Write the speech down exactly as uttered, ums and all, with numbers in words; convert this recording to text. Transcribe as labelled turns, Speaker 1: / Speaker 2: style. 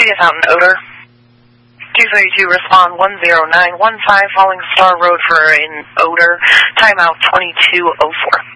Speaker 1: is out in Odor. two thirty-two, respond one zero nine one five, following Star Road for in Odor, timeout twenty-two oh four.